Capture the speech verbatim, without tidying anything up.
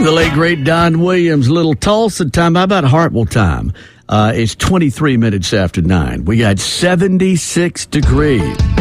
The late, great Don Williams. Little Tulsa time. How about Hartwell time? Uh, it's twenty-three minutes after nine. We got seventy-six degrees.